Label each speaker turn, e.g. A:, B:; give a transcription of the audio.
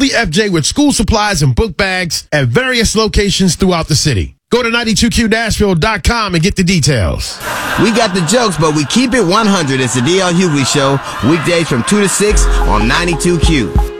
A: FJ with school supplies and book bags at various locations throughout the city. Go to 92QNashville.com and get the details.
B: We got the jokes, but we keep it 100. It's the DL Hughley Show, weekdays from 2 to 6 on 92Q.